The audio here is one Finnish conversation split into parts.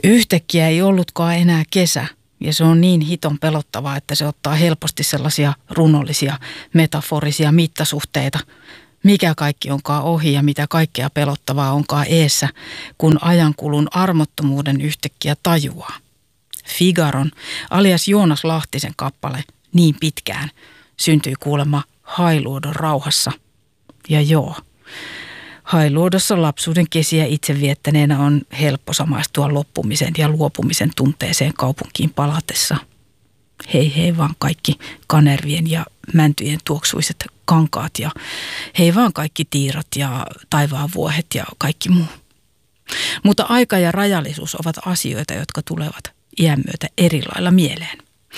Yhtäkkiä ei ollutkaan enää kesä ja se on niin hiton pelottavaa, että se ottaa helposti sellaisia runollisia, metaforisia mittasuhteita. Mikä kaikki onkaan ohi ja mitä kaikkea pelottavaa onkaan eessä, kun ajankulun armottomuuden yhtäkkiä tajuaa. Figaron alias Joonas Lahtisen kappale Niin pitkään syntyi kuulemma Hailuodon rauhassa. Ja joo, Hailuodossa lapsuuden kesiä itse viettäneenä on helppo samaistua loppumisen ja luopumisen tunteeseen kaupunkiin palatessa. Hei hei vaan kaikki kanervien ja mäntyjen tuoksuiset kankaat ja hei vaan kaikki tiirat ja taivaan vuohet ja kaikki muu. Mutta aika ja rajallisuus ovat asioita, jotka tulevat iän myötä eri lailla mieleen.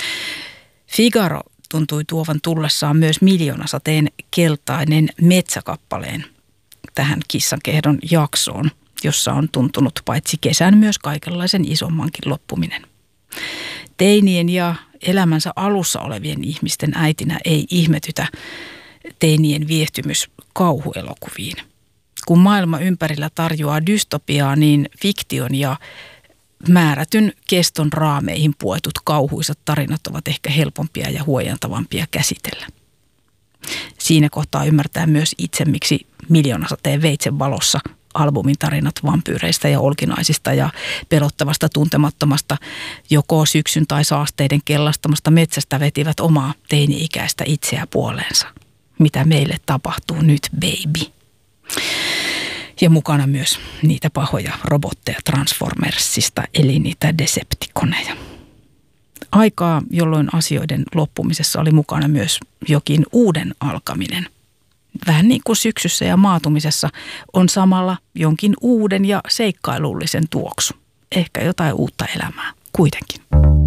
Figaro tuntui tuovan tullessaan myös Miljoonasateen keltainen metsäkappaleen tähän kissankehdon jaksoon, jossa on tuntunut paitsi kesän myös kaikenlaisen isommankin loppuminen. Teinien ja elämänsä alussa olevien ihmisten äitinä ei ihmetytä teinien viehtymys kauhuelokuviin. Kun maailma ympärillä tarjoaa dystopiaa, niin fiktion ja määrätyn keston raameihin puetut kauhuisat tarinat ovat ehkä helpompia ja huojentavampia käsitellä. Siinä kohtaa ymmärtää myös itse, miksi Miljoonasateen veitsen valossa albumin tarinat vampyyreistä ja olkinaisista ja pelottavasta tuntemattomasta joko syksyn tai saasteiden kellastamasta metsästä vetivät omaa teini-ikäistä itseä puoleensa. Mitä meille tapahtuu nyt, baby? Ja mukana myös niitä pahoja robotteja Transformersista, eli niitä Decepticoneja. Aikaa, jolloin asioiden loppumisessa oli mukana myös jokin uuden alkaminen. Vähän niin kuin syksyssä ja maatumisessa on samalla jonkin uuden ja seikkailullisen tuoksu. Ehkä jotain uutta elämää kuitenkin.